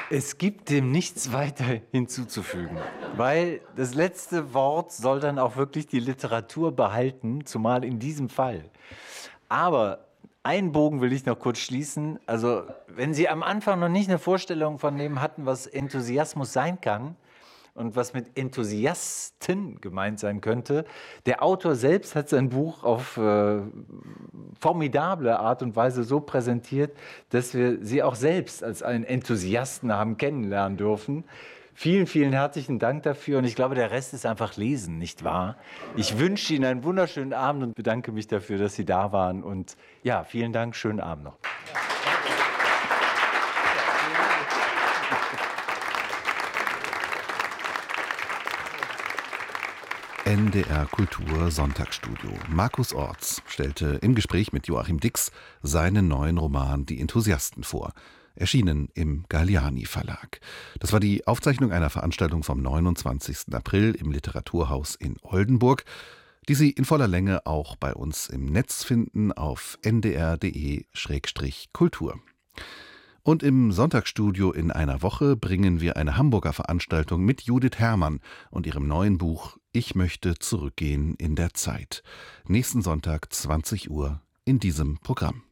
Es gibt dem nichts weiter hinzuzufügen, weil das letzte Wort soll dann auch wirklich die Literatur behalten, zumal in diesem Fall. Aber einen Bogen will ich noch kurz schließen. Also, wenn Sie am Anfang noch nicht eine Vorstellung von dem hatten, was Enthusiasmus sein kann und was mit Enthusiasten gemeint sein könnte, der Autor selbst hat sein Buch auf formidable Art und Weise so präsentiert, dass wir Sie auch selbst als einen Enthusiasten haben kennenlernen dürfen. Vielen, vielen herzlichen Dank dafür und ich glaube, der Rest ist einfach lesen, nicht wahr? Ich wünsche Ihnen einen wunderschönen Abend und bedanke mich dafür, dass Sie da waren und ja, vielen Dank, schönen Abend noch. NDR Kultur Sonntagsstudio. Markus Orts stellte im Gespräch mit Joachim Dix seinen neuen Roman Die Enthusiasten vor, erschienen im Galliani Verlag. Das war die Aufzeichnung einer Veranstaltung vom 29. April im Literaturhaus in Oldenburg, die Sie in voller Länge auch bei uns im Netz finden auf ndr.de/kultur. Und im Sonntagsstudio in einer Woche bringen wir eine Hamburger Veranstaltung mit Judith Herrmann und ihrem neuen Buch Ich möchte zurückgehen in der Zeit. Nächsten Sonntag 20 Uhr in diesem Programm.